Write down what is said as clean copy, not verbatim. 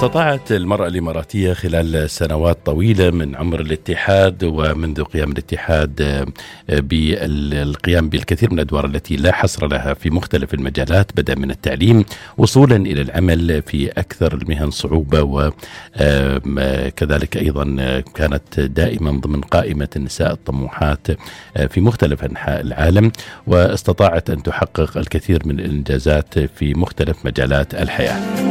استطاعت المرأة الإماراتية خلال سنوات طويلة من عمر الاتحاد ومنذ قيام الاتحاد بالقيام بالكثير من الأدوار التي لا حصر لها في مختلف المجالات، بدءا من التعليم وصولا إلى العمل في أكثر المهن صعوبة، وكذلك أيضا كانت دائما ضمن قائمة النساء الطموحات في مختلف أنحاء العالم، واستطاعت أن تحقق الكثير من الإنجازات في مختلف مجالات الحياة.